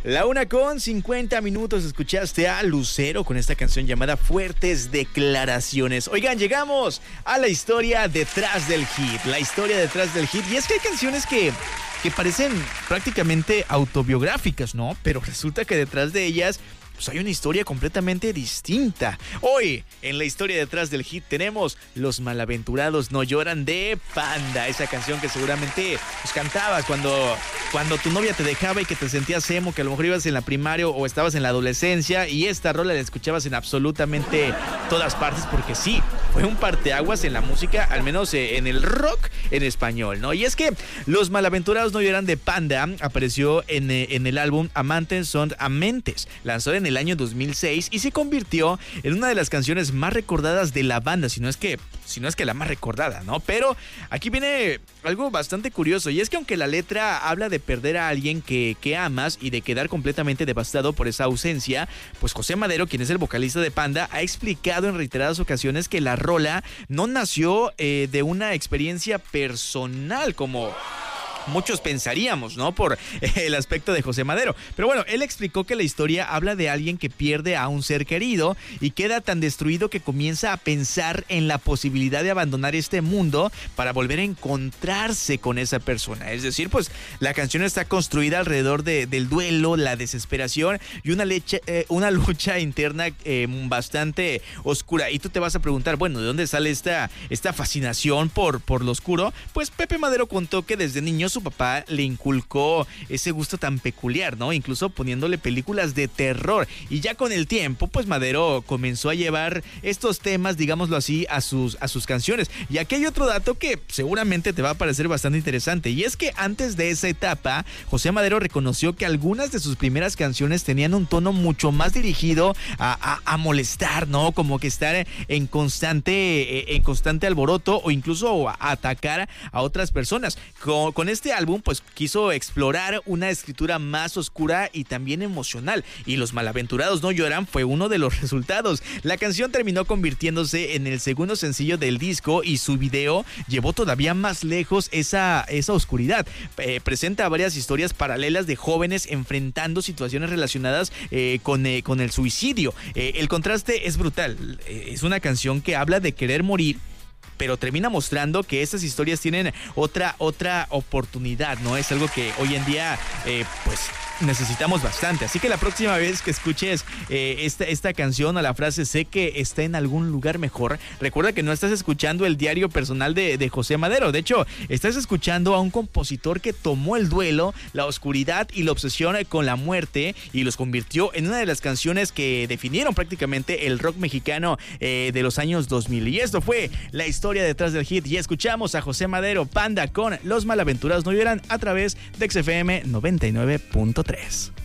1:50 escuchaste a Lucero con esta canción llamada Fuertes Declaraciones. Oigan, llegamos a la historia detrás del hit. La historia detrás del hit. Y es que hay canciones que parecen prácticamente autobiográficas, ¿no? Pero resulta que detrás de ellas pues hay una historia completamente distinta. Hoy, en la historia detrás del hit, tenemos Los Malaventurados No Lloran de Panda. Esa canción que seguramente pues, cantabas cuando tu novia te dejaba y que te sentías emo, que a lo mejor ibas en la primaria o estabas en la adolescencia, y esta rola la escuchabas en absolutamente todas partes, porque sí, fue un parteaguas en la música, al menos en el rock en español, ¿no? Y es que Los Malaventurados No Lloran de Panda apareció en el álbum Amantes son Amentes, lanzado en el año 2006, y se convirtió en una de las canciones más recordadas de la banda, si no es que la más recordada, ¿no? Pero aquí viene algo bastante curioso, y es que aunque la letra habla de perder a alguien que amas y de quedar completamente devastado por esa ausencia, pues José Madero, quien es el vocalista de Panda, ha explicado en reiteradas ocasiones que la rola no nació de una experiencia personal como muchos pensaríamos, ¿no? Por el aspecto de José Madero. Pero bueno, él explicó que la historia habla de alguien que pierde a un ser querido y queda tan destruido que comienza a pensar en la posibilidad de abandonar este mundo para volver a encontrarse con esa persona. Es decir, pues la canción está construida alrededor del duelo, la desesperación y una lucha interna bastante oscura. Y tú te vas a preguntar, bueno, ¿de dónde sale esta fascinación por lo oscuro? Pues Pepe Madero contó que desde niño su papá le inculcó ese gusto tan peculiar, ¿no? Incluso poniéndole películas de terror. Y ya con el tiempo, pues Madero comenzó a llevar estos temas, digámoslo así, a sus canciones. Y aquí hay otro dato que seguramente te va a parecer bastante interesante. Y es que antes de esa etapa, José Madero reconoció que algunas de sus primeras canciones tenían un tono mucho más dirigido a molestar, ¿no? Como que estar en constante alboroto o incluso a atacar a otras personas. Con este álbum pues quiso explorar una escritura más oscura y también emocional, y Los Malaventurados No Lloran fue uno de los resultados. La canción terminó convirtiéndose en el segundo sencillo del disco y su video llevó todavía más lejos esa oscuridad. Presenta varias historias paralelas de jóvenes enfrentando situaciones relacionadas con el suicidio. El contraste es brutal. Es una canción que habla de querer morir, pero termina mostrando que estas historias tienen otra oportunidad, ¿no? Es algo que hoy en día, pues necesitamos bastante. Así que la próxima vez que escuches esta canción o la frase "sé que está en algún lugar mejor", recuerda que no estás escuchando el diario personal de José Madero. De hecho, estás escuchando a un compositor que tomó el duelo, la oscuridad y la obsesión con la muerte y los convirtió en una de las canciones que definieron prácticamente el rock mexicano de los años 2000. Y esto fue la historia detrás del hit. Y escuchamos a José Madero, Panda, con Los Malaventurados No Lloran a través de XFM 99.3.